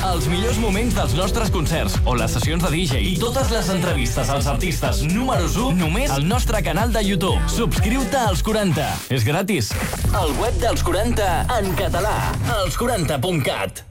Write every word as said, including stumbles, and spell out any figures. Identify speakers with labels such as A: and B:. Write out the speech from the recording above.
A: Els millors moments dels nostres concerts o les sessions de D J i totes les entrevistes als artistes números u només al nostre canal de YouTube. Subscriu-te als quaranta. És gratis. El web dels quaranta en català. els quaranta punt cat.